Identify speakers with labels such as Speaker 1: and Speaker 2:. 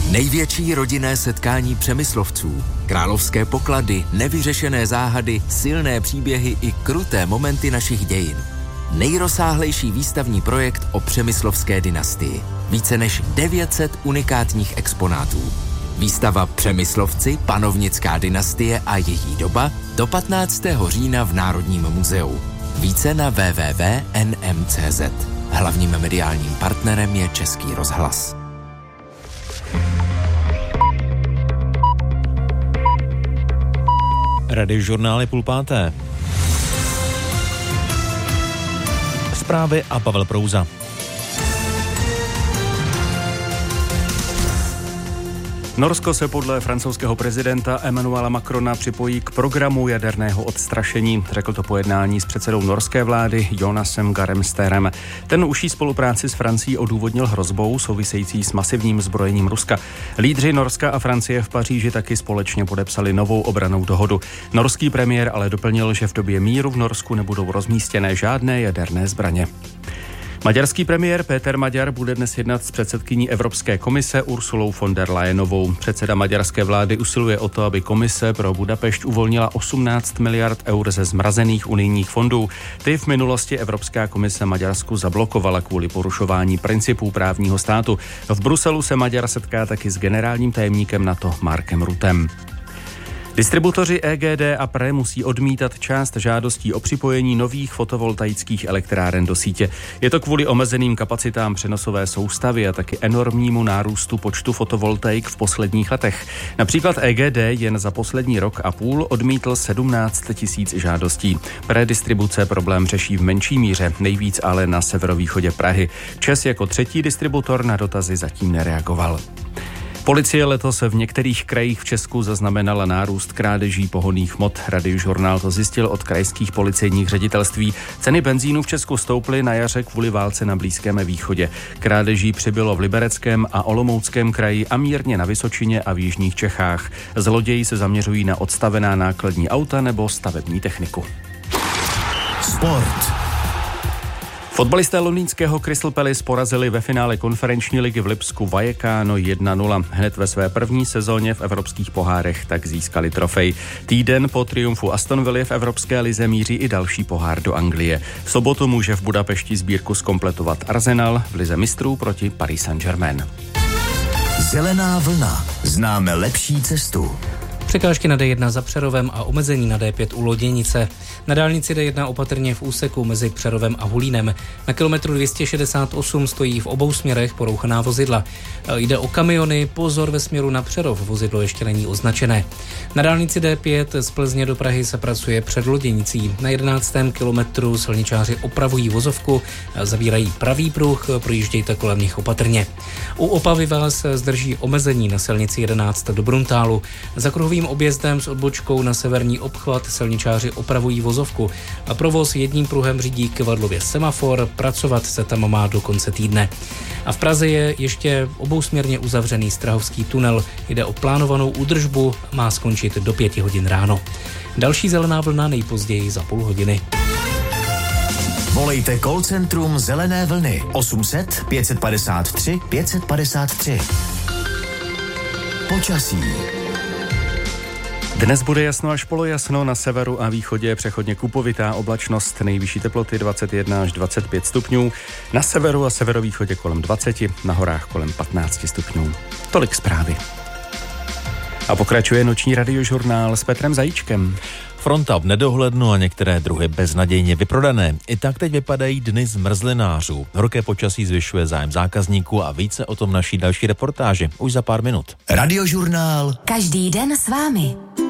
Speaker 1: Největší rodinné setkání Přemyslovců, královské poklady, nevyřešené záhady, silné příběhy i kruté momenty našich dějin. Nejrozsáhlejší výstavní projekt o přemyslovské dynastii. Více než 900 unikátních exponátů. Výstava Přemyslovci, panovnická dynastie a její doba do 15. října v Národním muzeu. Více na www.nm.cz. Hlavním mediálním partnerem je Český rozhlas.
Speaker 2: Radiožurnál je 4:30. Zprávy a Pavel Prouza.
Speaker 3: Norsko se podle francouzského prezidenta Emmanuela Macrona připojí k programu jaderného odstrašení, řekl to po jednání s předsedou norské vlády Jonasem Garem Sterem. Ten užší spolupráci s Francií odůvodnil hrozbou související s masivním zbrojením Ruska. Lídři Norska a Francie v Paříži taky společně podepsali novou obrannou dohodu. Norský premiér ale doplnil, že v době míru v Norsku nebudou rozmístěné žádné jaderné zbraně. Maďarský premiér Péter Maďar bude dnes jednat s předsedkyní Evropské komise Ursulou von der Leyenovou. Předseda maďarské vlády usiluje o to, aby komise pro Budapešť uvolnila 18 miliard eur ze zmrazených unijních fondů. Ty v minulosti Evropská komise Maďarsku zablokovala kvůli porušování principů právního státu. V Bruselu se Maďar setká taky s generálním tajemníkem NATO Markem Ruttem. Distributoři EGD a PRE musí odmítat část žádostí o připojení nových fotovoltaických elektráren do sítě. Je to kvůli omezeným kapacitám přenosové soustavy a taky enormnímu nárůstu počtu fotovoltaik v posledních letech. Například EGD jen za poslední rok a půl odmítl 17 000 žádostí. PRE distribuce problém řeší v menší míře, nejvíc ale na severovýchodě Prahy. ČEZ jako třetí distributor na dotazy zatím nereagoval. Policie letos v některých krajích v Česku zaznamenala nárůst krádeží pohonných hmot. Radiožurnál to zjistil od krajských policejních ředitelství. Ceny benzínu v Česku stouply na jaře kvůli válce na Blízkém východě. Krádeží přibylo v Libereckém a Olomouckém kraji a mírně na Vysočině a v jižních Čechách. Zloději se zaměřují na odstavená nákladní auta nebo stavební techniku.
Speaker 4: Sport.
Speaker 3: Fotbalisté londýnského Crystal Palace porazili ve finále konferenční ligy v Lipsku Vallecano 1-0. Hned ve své první sezóně v evropských pohárech tak získali trofej. Týden po triumfu Aston Villa v Evropské lize míří i další pohár do Anglie. V sobotu může v Budapešti sbírku zkompletovat Arsenal v lize mistrů proti Paris Saint-Germain.
Speaker 4: Zelená vlna. Známe lepší cestu.
Speaker 5: Překážky na D1 za Přerovem a omezení na D5 u Loděnice. Na dálnici D1 opatrně v úseku mezi Přerovem a Hulínem. Na kilometru 268 stojí v obou směrech porouchaná vozidla. Jde o kamiony, pozor ve směru na Přerov, vozidlo ještě není označené. Na dálnici D5 z Plzně do Prahy se pracuje před Loděnicí. Na 11. kilometru silničáři opravují vozovku, zavírají pravý pruh, projíždějte kolem nich opatrně. U Opavy vás zdrží omezení na silnici 11 do Bruntálu. Za kruhovým objezdem s odbočkou na severní obchvat silničáři opravují vozovku a provoz jedním pruhem řídí Kivadlově semafor, pracovat se tam má do konce týdne. A v Praze je ještě obousměrně uzavřený Strahovský tunel. Jde o plánovanou údržbu, má skončit do 5 hodin ráno. Další zelená vlna nejpozději za půl hodiny.
Speaker 4: Volejte call centrum Zelené vlny 800 553 553. Počasí.
Speaker 3: Dnes bude jasno až polojasno, na severu a východě přechodně kupovitá oblačnost, nejvyšší teploty 21 až 25 stupňů, na severu a severovýchodě kolem 20, na horách kolem 15 stupňů. Tolik zprávy. A pokračuje noční radiožurnál s Petrem Zajíčkem.
Speaker 2: Fronta v nedohlednu a některé druhy beznadějně vyprodané. I tak teď vypadají dny zmrzlinářů. Horké počasí zvyšuje zájem zákazníků a více o tom naší další reportáži už za pár minut.
Speaker 4: Radiožurnál.
Speaker 6: Každý den s vámi.